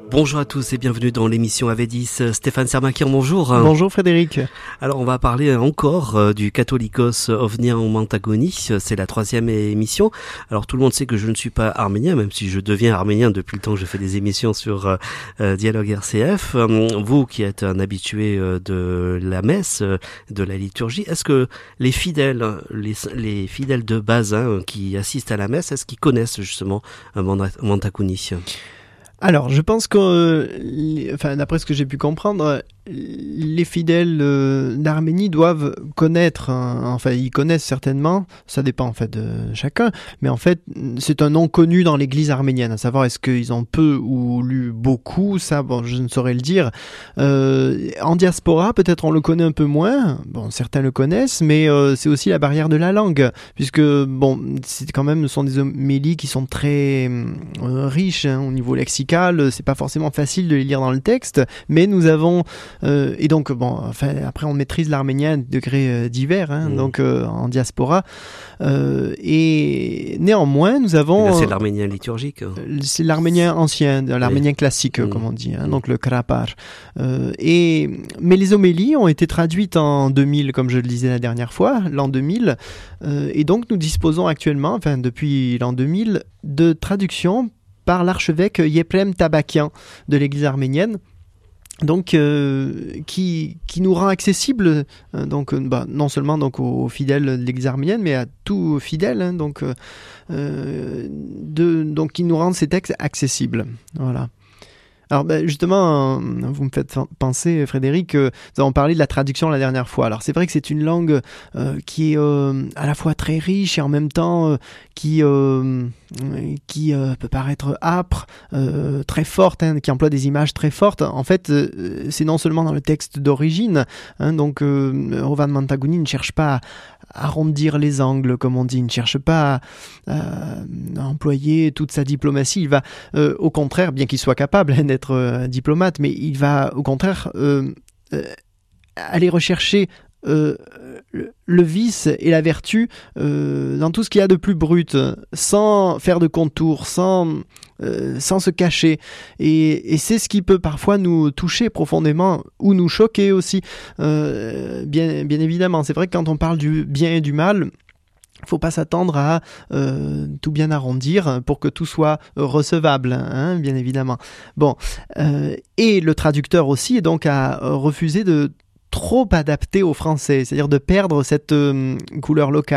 Bonjour à tous et bienvenue dans l'émission AV10. Stéphane Sermakir, bonjour. Bonjour Frédéric. Alors on va parler encore du Catholicos Ovnian Mantagoni, c'est la 3e émission. Alors tout le monde sait que je ne suis pas arménien, même si je deviens arménien depuis le temps que je fais des émissions sur Dialogue RCF. Vous qui êtes un habitué de la messe, de la liturgie, est-ce que les fidèles de base qui assistent à la messe, est-ce qu'ils connaissent justement Mantagoni ? Alors, je pense que, d'après ce que j'ai pu comprendre, les fidèles d'Arménie doivent connaître, ils connaissent certainement, ça dépend en fait de chacun, mais en fait, c'est un nom connu dans l'église arménienne, à savoir est-ce qu'ils ont peu ou lu beaucoup, ça, bon, je ne saurais le dire. En diaspora, peut-être on le connaît un peu moins, bon, certains le connaissent, mais c'est aussi la barrière de la langue, puisque, bon, c'est quand même, ce sont des homélies qui sont très riches au niveau lexical, c'est pas forcément facile de les lire dans le texte, mais nous avons et donc après on maîtrise l'arménien à degrés divers, donc en diaspora, et néanmoins nous avons. Là, c'est l'arménien liturgique. C'est l'arménien ancien, l'arménien classique, comme on dit, donc le krapar. Mais les homélies ont été traduites en 2000, comme je le disais la dernière fois, l'an 2000, et donc nous disposons actuellement, depuis l'an 2000, de traductions par l'archevêque Yeprem Tabakian de l'église arménienne, donc qui nous rend accessible non seulement aux fidèles de l'église arménienne, mais à tous fidèles, donc qui nous rendent ces textes accessibles. Voilà. Alors justement, vous me faites penser, Frédéric, nous avons parlé de la traduction la dernière fois. Alors c'est vrai que c'est une langue qui est à la fois très riche et en même temps qui peut paraître âpre, très forte, qui emploie des images très fortes. En fait, c'est non seulement dans le texte d'origine, Ovan Mantagoni ne cherche pas à arrondir les angles, comme on dit, il ne cherche pas à employer toute sa diplomatie. Il va, au contraire, bien qu'il soit capable d'être diplomate, mais il va, au contraire, aller rechercher le vice et la vertu dans tout ce qu'il y a de plus brut, sans faire de contours, sans se cacher, et c'est ce qui peut parfois nous toucher profondément ou nous choquer aussi, bien évidemment. C'est vrai que quand on parle du bien et du mal, il ne faut pas s'attendre à tout bien arrondir pour que tout soit recevable, bien évidemment. Bon, et le traducteur aussi donc a refusé de trop adapté au français, c'est-à-dire de perdre cette couleur locale.